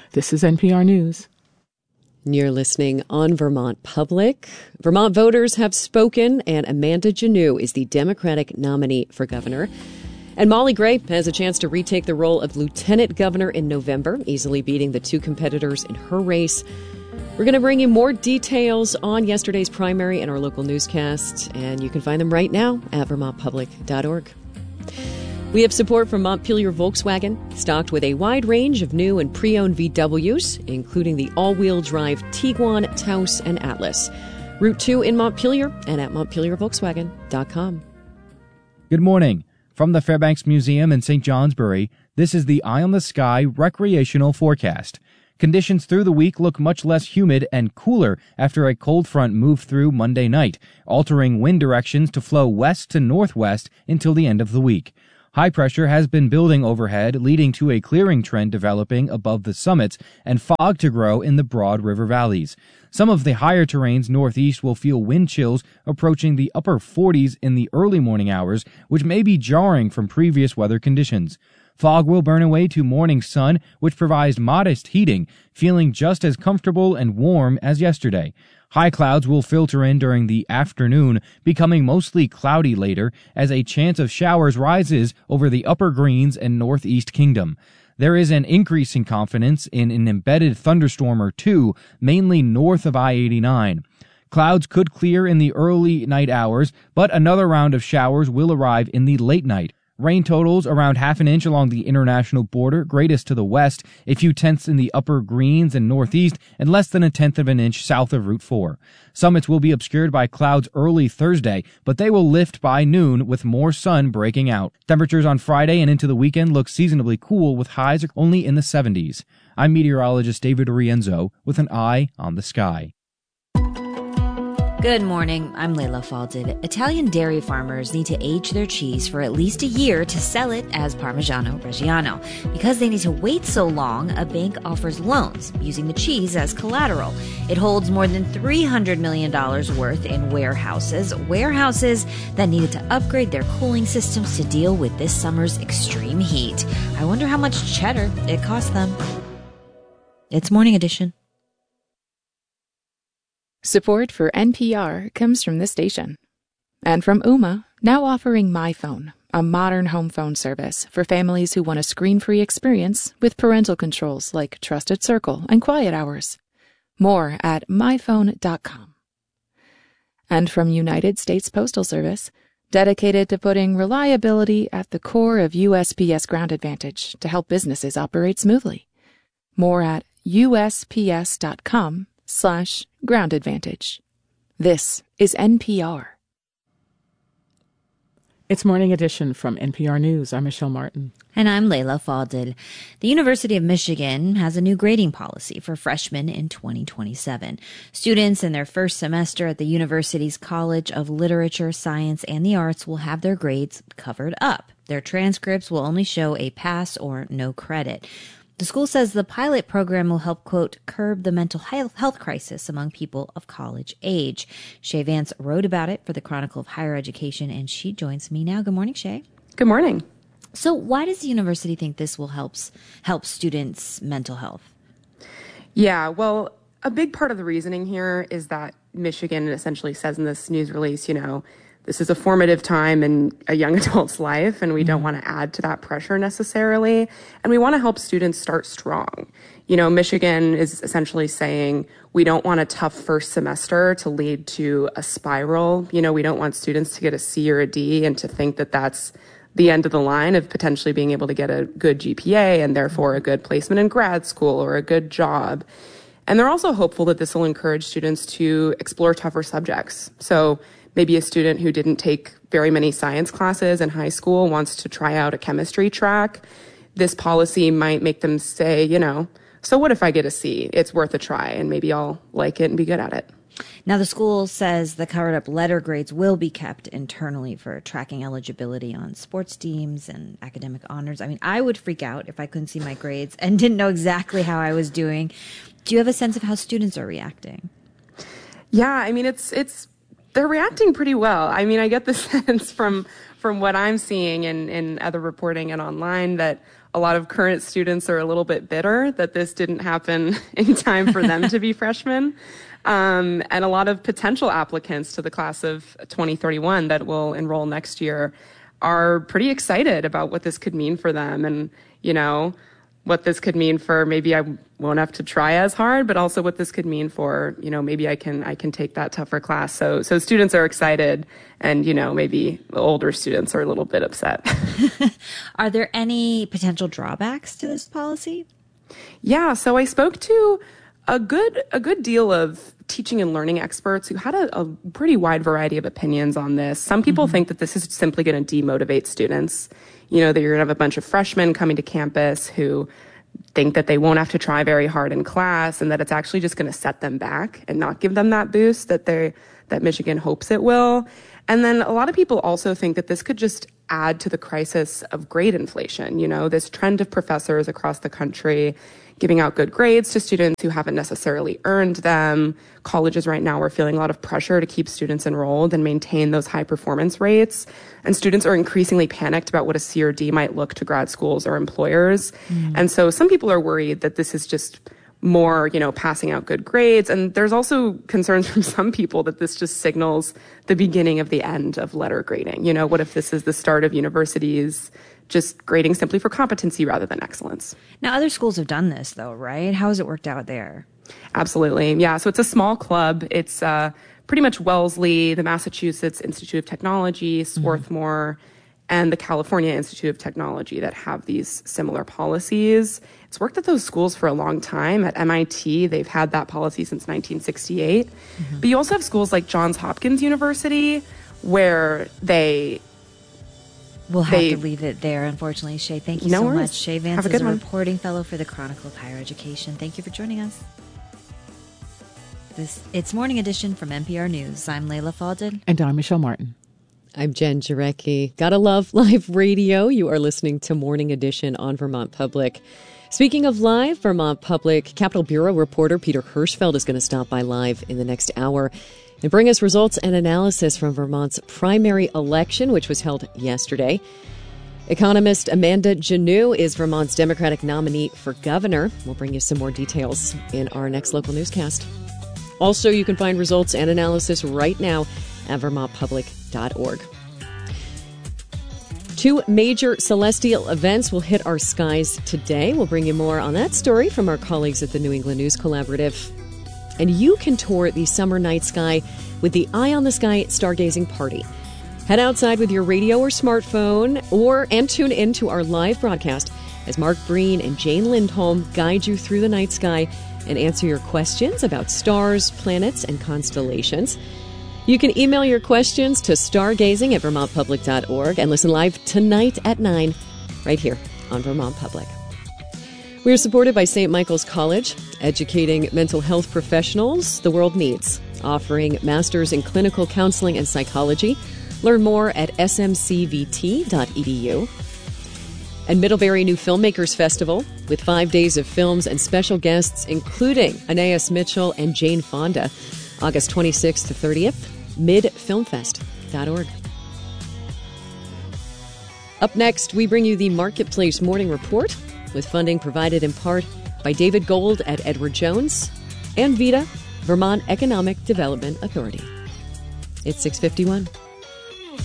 This is NPR News. You're listening on Vermont Public. Vermont voters have spoken, and Amanda Janneau is the Democratic nominee for governor. And Molly Gray has a chance to retake the role of lieutenant governor in November, easily beating the two competitors in her race. We're going to bring you more details on yesterday's primary in our local newscast, and you can find them right now at vermontpublic.org. We have support from Montpelier Volkswagen, stocked with a wide range of new and pre-owned VWs, including the all-wheel drive Tiguan, Taos, and Atlas. Route 2 in Montpelier and at MontpelierVolkswagen.com. Good morning. From the Fairbanks Museum in St. Johnsbury, this is the Eye on the Sky recreational forecast. Conditions through the week look much less humid and cooler after a cold front moved through Monday night, altering wind directions to flow west to northwest until the end of the week. High pressure has been building overhead, leading to a clearing trend developing above the summits and fog to grow in the broad river valleys. Some of the higher terrains northeast will feel wind chills approaching the upper 40s in the early morning hours, which may be jarring from previous weather conditions. Fog will burn away to morning sun, which provides modest heating, feeling just as comfortable and warm as yesterday. High clouds will filter in during the afternoon, becoming mostly cloudy later as a chance of showers rises over the upper Greens and Northeast Kingdom. There is an increasing confidence in an embedded thunderstorm or two, mainly north of I-89. Clouds could clear in the early night hours, but another round of showers will arrive in the late night. Rain totals around half an inch along the international border, greatest to the west, a few tenths in the upper Greens and northeast, and less than a tenth of an inch south of Route 4. Summits will be obscured by clouds early Thursday, but they will lift by noon with more sun breaking out. Temperatures on Friday and into the weekend look seasonably cool with highs only in the 70s. I'm meteorologist David Rienzo with an eye on the sky. Good morning, I'm Layla Falded. Italian dairy farmers need to age their cheese for at least a year to sell it as Parmigiano Reggiano. Because they need to wait so long, a bank offers loans using the cheese as collateral. It holds more than $300 million worth in warehouses that needed to upgrade their cooling systems to deal with this summer's extreme heat. I wonder how much cheddar it cost them. It's Morning Edition. Support for NPR comes from this station. And from Ooma, now offering MyPhone, a modern home phone service for families who want a screen-free experience with parental controls like Trusted Circle and Quiet Hours. More at myphone.com. And from United States Postal Service, dedicated to putting reliability at the core of USPS Ground Advantage to help businesses operate smoothly. More at usps.com/Ground Advantage. This is NPR. It's Morning Edition from NPR News. I'm Michelle Martin. And I'm Layla Falded. The University of Michigan has a new grading policy for freshmen in 2027. Students in their first semester at the university's College of Literature, Science, and the Arts will have their grades covered up. Their transcripts will only show a pass or no credit. The school says the pilot program will help, quote, curb the mental health crisis among people of college age. Shay Vance wrote about it for the Chronicle of Higher Education, and she joins me now. Good morning, Shay. Good morning. So why does the university think this will help students' mental health? Yeah, well, a big part of the reasoning here is that Michigan essentially says in this news release, this is a formative time in a young adult's life, and we don't want to add to that pressure necessarily. And we want to help students start strong. Michigan is essentially saying we don't want a tough first semester to lead to a spiral. We don't want students to get a C or a D and to think that that's the end of the line of potentially being able to get a good GPA and therefore a good placement in grad school or a good job. And they're also hopeful that this will encourage students to explore tougher subjects. So maybe a student who didn't take very many science classes in high school wants to try out a chemistry track. This policy might make them say, so what if I get a C? It's worth a try, and maybe I'll like it and be good at it. Now, the school says the covered up letter grades will be kept internally for tracking eligibility on sports teams and academic honors. I mean, I would freak out if I couldn't see my grades and didn't know exactly how I was doing. Do you have a sense of how students are reacting? Yeah, I mean, they're reacting pretty well. I mean, I get the sense from what I'm seeing in other reporting and online that a lot of current students are a little bit bitter that this didn't happen in time for them to be freshmen. And a lot of potential applicants to the class of 2031 that will enroll next year are pretty excited about what this could mean for them, and, what this could mean for maybe I won't have to try as hard, but also what this could mean for, maybe I can take that tougher class. So students are excited, and, maybe the older students are a little bit upset. Are there any potential drawbacks to this policy? Yeah, so I spoke to a good deal of teaching and learning experts who had a pretty wide variety of opinions on this. Some people think that this is simply going to demotivate students. That you're going to have a bunch of freshmen coming to campus who think that they won't have to try very hard in class, and that it's actually just going to set them back and not give them that boost that Michigan hopes it will. And then a lot of people also think that this could just add to the crisis of grade inflation. This trend of professors across the country giving out good grades to students who haven't necessarily earned them. Colleges right now are feeling a lot of pressure to keep students enrolled and maintain those high performance rates. And students are increasingly panicked about what a C or D might look to grad schools or employers. And so some people are worried that this is just more, passing out good grades. And there's also concerns from some people that this just signals the beginning of the end of letter grading. What if this is the start of universities just grading simply for competency rather than excellence? Now, other schools have done this, though, right? How has it worked out there? Absolutely. Yeah. So it's a small club. It's pretty much Wellesley, the Massachusetts Institute of Technology, Swarthmore, and the California Institute of Technology that have these similar policies. It's worked at those schools for a long time. At MIT, they've had that policy since 1968. But you also have schools like Johns Hopkins University, where We'll have to leave it there, unfortunately. Shay, thank you so much. Shay Vance is a reporting fellow for the Chronicle of Higher Education. Thank you for joining us. It's Morning Edition from NPR News. I'm Layla Faldin. And I'm Michelle Martin. I'm Jen Jarecki. Gotta love live radio. You are listening to Morning Edition on Vermont Public. Speaking of live, Vermont Public Capitol Bureau reporter Peter Hirschfeld is going to stop by live in the next hour and bring us results and analysis from Vermont's primary election, which was held yesterday. Economist Amanda Janot is Vermont's Democratic nominee for governor. We'll bring you some more details in our next local newscast. Also, you can find results and analysis right now at vermontpublic.org. Two major celestial events will hit our skies today. We'll bring you more on that story from our colleagues at the New England News Collaborative. And you can tour the summer night sky with the Eye on the Sky Stargazing Party. Head outside with your radio or smartphone and tune in to our live broadcast as Mark Breen and Jane Lindholm guide you through the night sky and answer your questions about stars, planets, and constellations. You can email your questions to stargazing@vermontpublic.org and listen live tonight at 9 right here on Vermont Public. We are supported by St. Michael's College, educating mental health professionals the world needs, offering masters in clinical counseling and psychology. Learn more at smcvt.edu. And Middlebury New Filmmakers Festival, with 5 days of films and special guests, including Anais Mitchell and Jane Fonda, August 26th to 30th, midfilmfest.org. Up next, we bring you the Marketplace Morning Report, with funding provided in part by David Gold at Edward Jones and VITA, Vermont Economic Development Authority. It's 6:51.